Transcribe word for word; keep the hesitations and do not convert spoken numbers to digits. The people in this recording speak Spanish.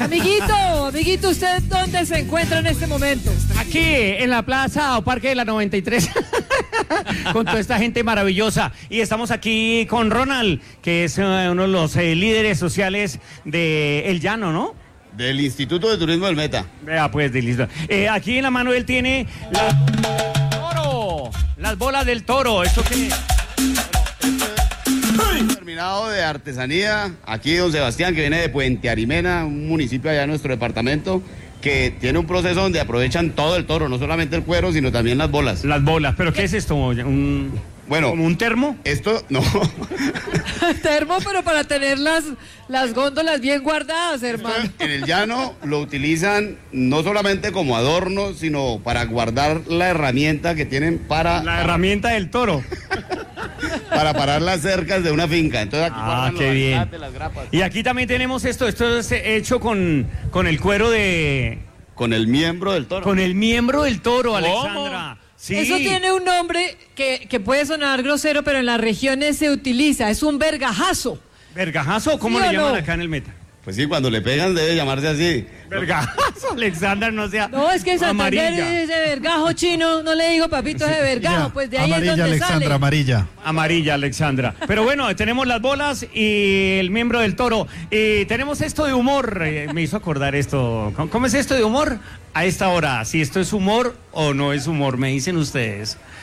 Amiguito, amiguito, ¿usted dónde se encuentra en este momento? Aquí, en la plaza o parque de la noventa y tres, con toda esta gente maravillosa. Y estamos aquí con Ronald, que es uh, uno de los eh, líderes sociales de El Llano, ¿no? Del Instituto de Turismo del Meta. Vea, pues, de listo. Eh, aquí en la mano él tiene la... ¡Toro! Las bolas del toro. ¿Esto qué? Terminado de artesanía, aquí don Sebastián, que viene de Puente Arimena, un municipio allá en nuestro departamento, que tiene un proceso donde aprovechan todo el toro, no solamente el cuero, sino también las bolas. Las bolas. ¿Pero qué es esto? ¿Un, bueno, ¿como un termo? Esto, no. Termo, pero para tener las, las góndolas bien guardadas, hermano. En el llano lo utilizan no solamente como adorno, sino para guardar la herramienta que tienen para... La herramienta del toro. Para parar las cercas de una finca. Entonces aquí ah, qué bien. Las grapas. Y aquí también tenemos esto. Esto es hecho con, con el cuero de... Con el miembro del toro. Con el miembro del toro, Alexandra. Sí. Eso tiene un nombre que, que puede sonar grosero, pero en las regiones se utiliza. Es un vergajazo. ¿Vergajazo? ¿Cómo ¿Sí le llaman no? acá en el Meta? Pues sí, cuando le pegan debe llamarse así. Vergajazo, Alexandra, no sea. No, es que en Santander amarilla. es de vergajo chino. No le digo, papito, es de vergajo. Pues de ahí amarilla, es donde Alexandra, sale. amarilla. Amarilla, Alexandra. Pero bueno, tenemos las bolas y el miembro del toro. Y tenemos esto de humor. Eh, me hizo acordar esto. ¿Cómo, ¿Cómo es esto de humor? A esta hora, si esto es humor o no es humor, me dicen ustedes.